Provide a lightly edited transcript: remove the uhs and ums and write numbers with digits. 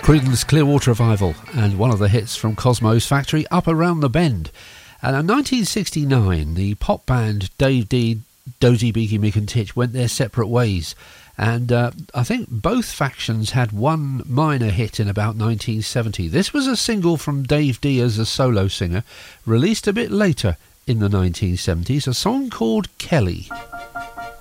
Creedence Clearwater Revival, and one of the hits from Cosmo's Factory, Up Around the Bend. And in 1969, the pop band Dave D, Dozy, Beaky, Mick and Titch went their separate ways. And I think both factions had one minor hit in about 1970. This was a single from Dave D as a solo singer, released a bit later in the 1970s, a song called Kelly.